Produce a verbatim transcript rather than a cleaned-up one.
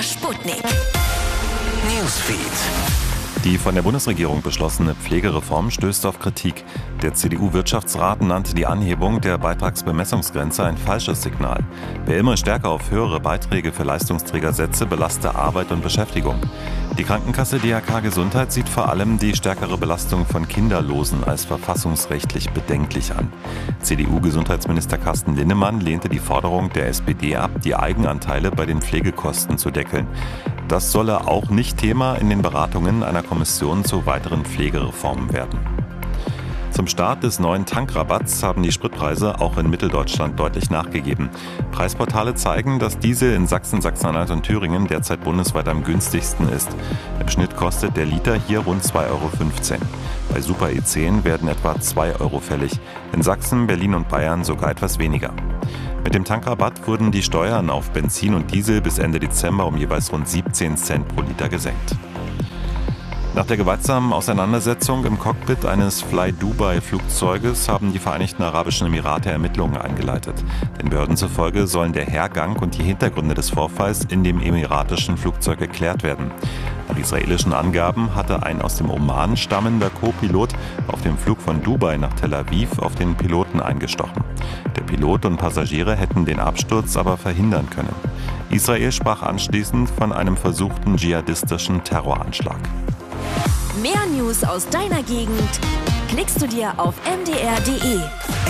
Sputnik Newsfeed. Die von der Bundesregierung beschlossene Pflegereform stößt auf Kritik. Der C D U-Wirtschaftsrat nannte die Anhebung der Beitragsbemessungsgrenze ein falsches Signal. Wer immer stärker auf höhere Beiträge für Leistungsträger setze, belaste Arbeit und Beschäftigung. Die Krankenkasse D R K Gesundheit sieht vor allem die stärkere Belastung von Kinderlosen als verfassungsrechtlich bedenklich an. C D U-Gesundheitsminister Carsten Linnemann lehnte die Forderung der S P D ab, die Eigenanteile bei den Pflegekosten zu deckeln. Das solle auch nicht Thema in den Beratungen einer Kommission zu weiteren Pflegereformen werden. Zum Start des neuen Tankrabatts haben die Spritpreise auch in Mitteldeutschland deutlich nachgegeben. Preisportale zeigen, dass Diesel in Sachsen, Sachsen-Anhalt und Thüringen derzeit bundesweit am günstigsten ist. Im Schnitt kostet der Liter hier rund zwei Euro fünfzehn. Bei Super E zehn werden etwa zwei Euro fällig. In Sachsen, Berlin und Bayern sogar etwas weniger. Mit dem Tankrabatt wurden die Steuern auf Benzin und Diesel bis Ende Dezember um jeweils rund siebzehn Cent pro Liter gesenkt. Nach der gewaltsamen Auseinandersetzung im Cockpit eines Fly-Dubai-Flugzeuges haben die Vereinigten Arabischen Emirate Ermittlungen eingeleitet. Den Behörden zufolge sollen der Hergang und die Hintergründe des Vorfalls in dem emiratischen Flugzeug geklärt werden. Nach israelischen Angaben hatte ein aus dem Oman stammender Co-Pilot auf dem Flug von Dubai nach Tel Aviv auf den Piloten eingestochen. Der Pilot und Passagiere hätten den Absturz aber verhindern können. Israel sprach anschließend von einem versuchten dschihadistischen Terroranschlag. Mehr News aus deiner Gegend klickst du dir auf m d r punkt d e.